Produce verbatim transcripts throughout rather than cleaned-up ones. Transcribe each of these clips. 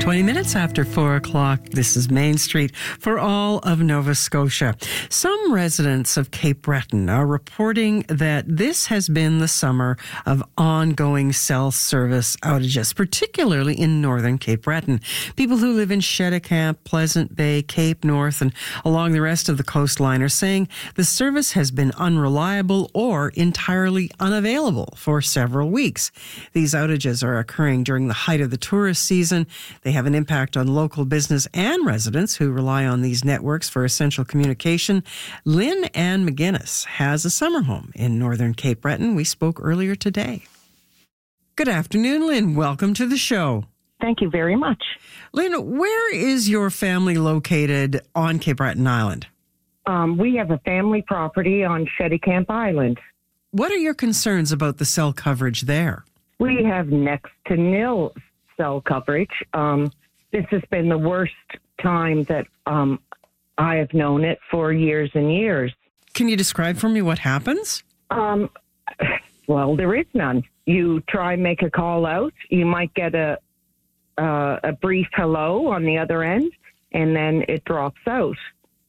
twenty minutes after four o'clock, this is Main Street for all of Nova Scotia. Some residents of Cape Breton are reporting that this has been the summer of ongoing cell service outages, particularly in northern Cape Breton. People who live in Cheticamp, Pleasant Bay, Cape North, and along the rest of the coastline are saying the service has been unreliable or entirely unavailable for several weeks. These outages are occurring during the height of the tourist season. They have an impact on local business and residents who rely on these networks for essential communication. Lynn Ann McGuinness has a summer home in northern Cape Breton. We spoke earlier today. Good afternoon, Lynn. Welcome to the show. Thank you very much. Lynn, where is your family located on Cape Breton Island? Um, we have a family property on Cheticamp Island. What are your concerns about the cell coverage there? We have next to nil cell coverage. Um, this has been the worst time that um, I have known it for years and years. Can you describe for me what happens? Um, well, there is none. You try and make a call out. You might get a uh, a brief hello on the other end, and then it drops out.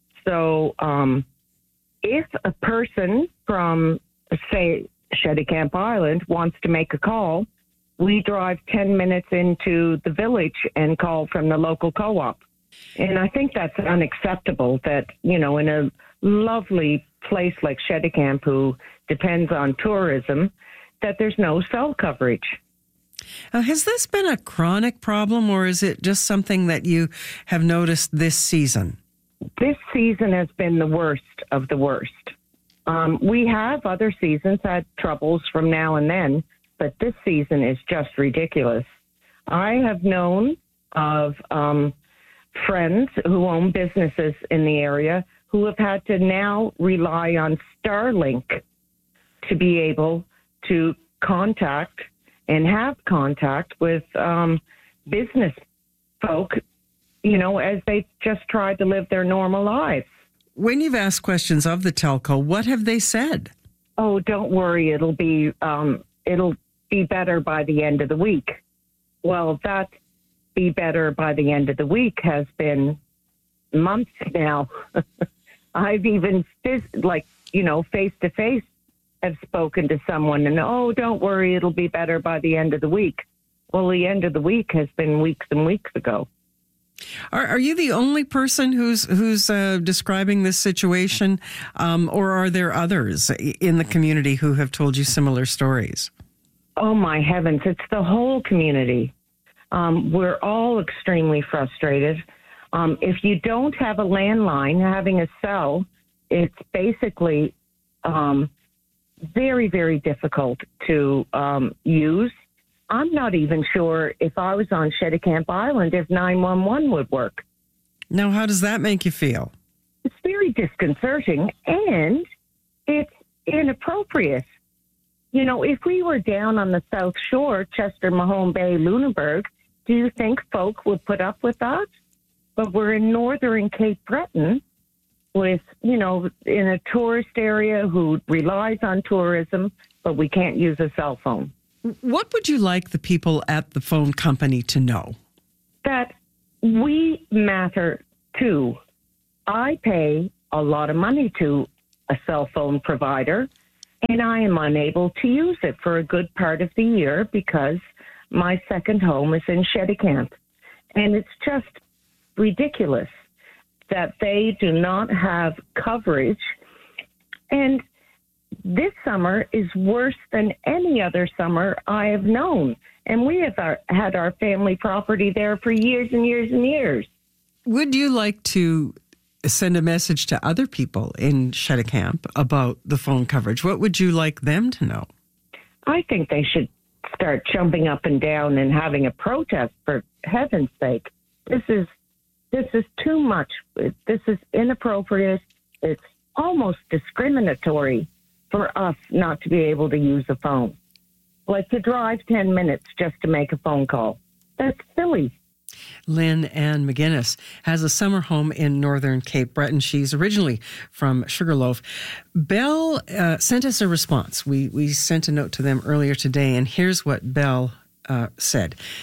So um, if a person from, say, Cheticamp Island wants to make a call, we drive ten minutes into the village and call from the local co-op. And I think that's unacceptable that, you know, in a lovely place like Cheticamp, who depends on tourism, that there's no cell coverage. Now, has this been a chronic problem, or is it just something that you have noticed this season? This season has been the worst of the worst. Um, we have other seasons had troubles from now and then, but this season is just ridiculous. I have known of um, friends who own businesses in the area who have had to now rely on Starlink to be able to contact and have contact with um, business folk, you know, as they just tried to live their normal lives. When you've asked questions of the telco, what have they said? Oh, don't worry, it'll be um, it'll be better by the end of the week. Well, that be better by the end of the week has been months now. I've even, like, you know, face to face, have spoken to someone and, oh, don't worry, it'll be better by the end of the week. Well, the end of the week has been weeks and weeks ago. Are, are you the only person who's who's uh, describing this situation, um, or are there others in the community who have told you similar stories? Oh, my heavens, it's the whole community. Um, we're all extremely frustrated. Um, if you don't have a landline, having a cell, it's basically um, very, very difficult to um, use. I'm not even sure if I was on Cheticamp Island if nine one one would work. Now, how does that make you feel? It's very disconcerting, and it's inappropriate. You know, if we were down on the South Shore, Chester, Mahone Bay, Lunenburg, do you think folk would put up with that? But we're in northern Cape Breton with, you know, in a tourist area who relies on tourism, but we can't use a cell phone. What would you like the people at the phone company to know? That we matter too. I pay a lot of money to a cell phone provider, and I am unable to use it for a good part of the year because my second home is in Cheticamp. And it's just ridiculous that they do not have coverage. And this summer is worse than any other summer I have known. And we have our, had our family property there for years and years and years. Would you like to send a message to other people in Cheticamp about the phone coverage? What would you like them to know? I think they should start jumping up and down and having a protest, for heaven's sake. This is this is too much. This is inappropriate. It's almost discriminatory for us not to be able to use a phone. Like to drive ten minutes just to make a phone call. That's silly. Lynn Ann McGuinness has a summer home in northern Cape Breton. She's originally from Sugarloaf. Bell uh, sent us a response. We we sent a note to them earlier today, and here's what Bell uh, said.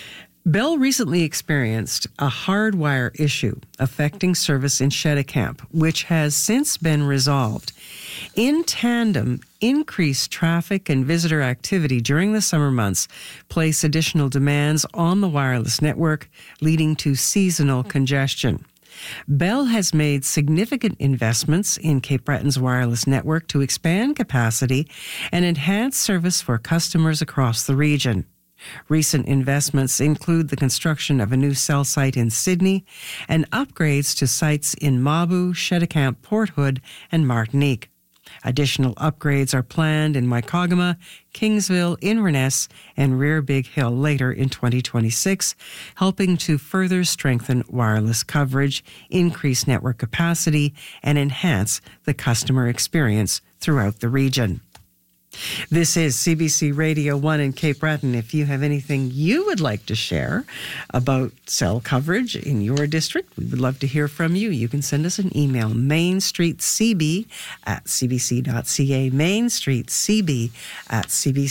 Bell recently experienced a hardwire issue affecting service in Cheticamp, which has since been resolved. In tandem, increased traffic and visitor activity during the summer months place additional demands on the wireless network, leading to seasonal congestion. Bell has made significant investments in Cape Breton's wireless network to expand capacity and enhance service for customers across the region. Recent investments include the construction of a new cell site in Sydney and upgrades to sites in Mabu, Cheticamp, Port Hood, and Martinique. Additional upgrades are planned in Waikagama, Kingsville, Inverness, and Rear Big Hill later in twenty twenty-six, helping to further strengthen wireless coverage, increase network capacity, and enhance the customer experience throughout the region. This is C B C Radio one in Cape Breton. If you have anything you would like to share about cell coverage in your district, we would love to hear from you. You can send us an email, mainstreetcb at cbc.ca, mainstreetcb at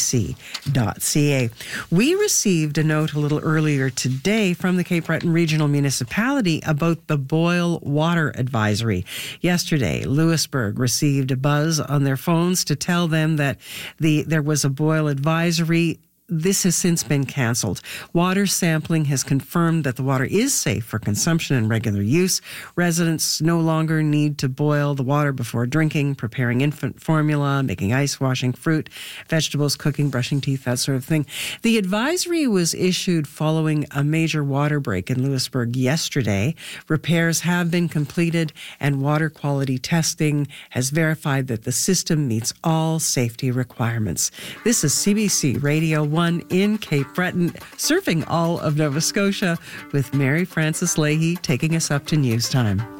cbc.ca. We received a note a little earlier today from the Cape Breton Regional Municipality about the boil water advisory. Yesterday, Louisbourg received a buzz on their phones to tell them that The, there was a boil advisory. This has since been canceled. Water sampling has confirmed that the water is safe for consumption and regular use. Residents no longer need to boil the water before drinking, preparing infant formula, making ice, washing fruit, vegetables, cooking, brushing teeth, that sort of thing. The advisory was issued following a major water break in Louisbourg yesterday. Repairs have been completed and water quality testing has verified that the system meets all safety requirements. This is C B C Radio one in Cape Breton, serving all of Nova Scotia, with Mary Frances Leahy taking us up to news time.